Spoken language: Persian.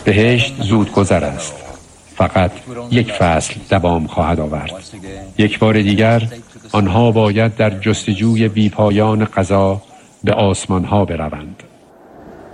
بهشت زود گذر است، فقط یک فصل دوام خواهد آورد. یک بار دیگر آنها باید در جستجوی بیپایان قضا به آسمانها بروند.